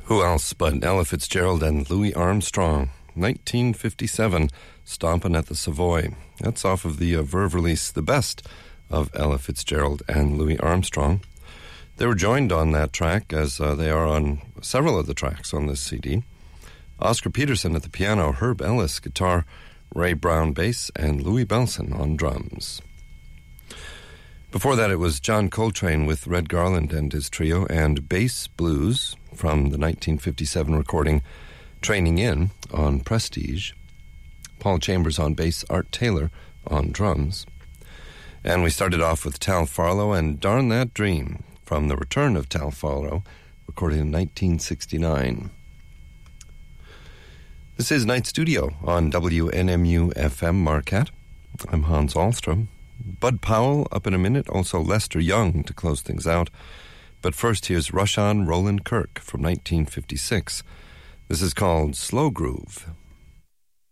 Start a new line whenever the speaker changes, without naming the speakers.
Who else but Ella Fitzgerald and Louis Armstrong? 1957, Stompin' at the Savoy. That's off of the Verve release, The Best of Ella Fitzgerald and Louis Armstrong. They were joined on that track, as they are on several of the tracks on this CD. Oscar Peterson at the piano, Herb Ellis guitar, Ray Brown bass, and Louis Bellson on drums. Before that, it was John Coltrane with Red Garland and his trio, and Bass Blues from the 1957 recording Training In on Prestige. Paul Chambers on bass, Art Taylor on drums. And we started off with Tal Farlow and Darn That Dream from The Return of Tal Farlow, recorded in 1969. This is Night Studio on WNMU FM Marquette. I'm Hans Ahlstrom. Bud Powell up in a minute, also Lester Young to close things out. But first, here's Rushan Roland Kirk from 1956. This is called Slow Groove.